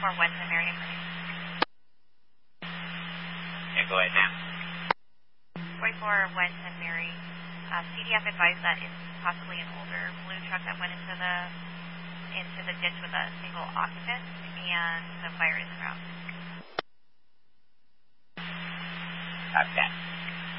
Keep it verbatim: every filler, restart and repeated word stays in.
forty-four one Saint Mary. Yeah, go ahead now. forty-four one Saint Mary. Uh, C D F advised that it's possibly an older blue truck that went into the into the ditch with a single occupant, and the fire is around. Okay.